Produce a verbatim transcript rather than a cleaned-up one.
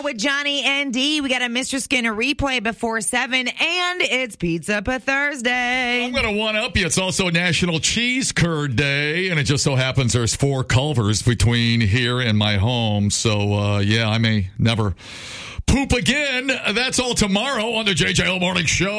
With Johnny and D, we got a Mister Skinner replay before seven, and it's Pizza Pa Thursday. I'm going to one-up you. It's also National Cheese Curd Day, and it just so happens there's four Culvers between here and my home. So, uh, yeah, I may never poop again. That's all tomorrow on the J J O Morning Show.